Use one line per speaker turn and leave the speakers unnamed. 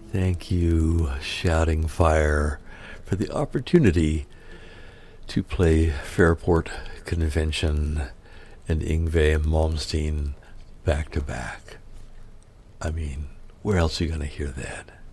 Thank you, Shouting Fire, for the opportunity to play Fairport Convention and Yngwie Malmsteen back to back. I mean, where else are you going to hear that?